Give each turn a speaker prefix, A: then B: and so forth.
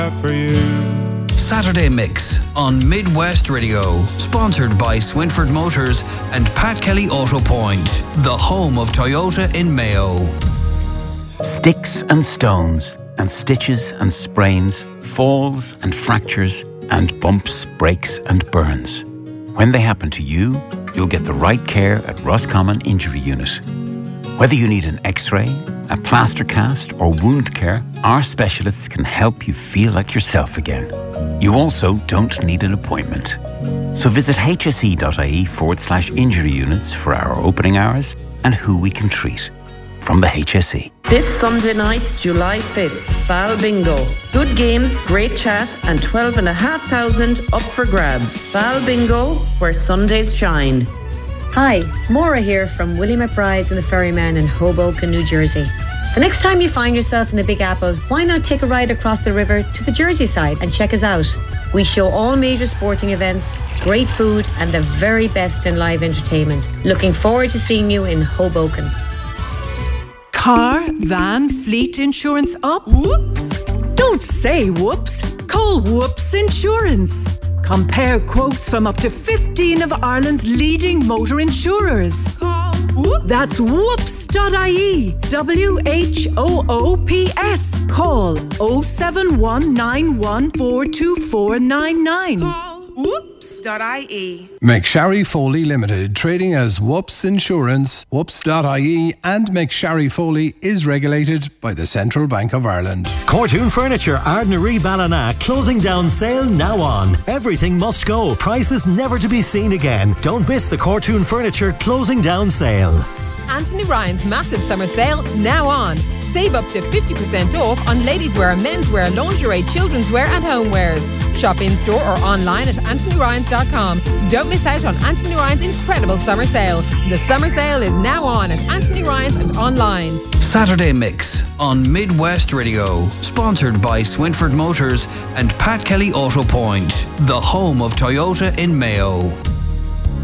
A: for you.
B: Saturday Mix on Midwest Radio, sponsored by Swinford Motors and Pat Kelly Auto Point, the home of Toyota in Mayo.
C: Sticks and stones and stitches and sprains, falls and fractures and bumps, breaks and burns. When they happen to you, you'll get the right care at Roscommon Injury Unit. Whether you need an X-ray, a plaster cast or wound care, our specialists can help you feel like yourself again. You also don't need an appointment. So visit hse.ie/injury units for our opening hours and who we can treat. From the HSE.
D: This Sunday night, July 5th, Val Bingo. Good games, great chat, and 12,500 up for grabs. Val Bingo, where Sundays shine.
E: Hi, Maura here from Willie McBride's and the Ferryman in Hoboken, New Jersey. The next time you find yourself in the Big Apple, why not take a ride across the river to the Jersey side and check us out? We show all major sporting events, great food, and the very best in live entertainment. Looking forward to seeing you in Hoboken.
F: Car, van, fleet insurance up? Whoops! Don't say whoops. Call Whoops Insurance. Compare quotes from up to 15 of Ireland's leading motor insurers. Call Whoops. That's whoops.ie. WHOOPS. Call 07191422499.
G: Call whoops.ie.
A: McSharry Foley Limited, trading as Whoops Insurance, whoops.ie, and McSharry Foley is regulated by the Central Bank of Ireland.
H: Cortoon Furniture, Ardnary Ballina, closing down sale now on. Everything must go. Prices never to be seen again. Don't miss the Cortoon Furniture closing down sale.
I: Anthony Ryan's massive summer sale now on. Save up to 50% off on ladies' wear, menswear, lingerie, children's wear and homewares. Shop in-store or online at anthonyryans.com. Don't miss out on Anthony Ryan's incredible summer sale. The summer sale is now on at Anthony Ryan's and online.
B: Saturday Mix on Midwest Radio, sponsored by Swinford Motors and Pat Kelly Auto Point, the home of Toyota in Mayo.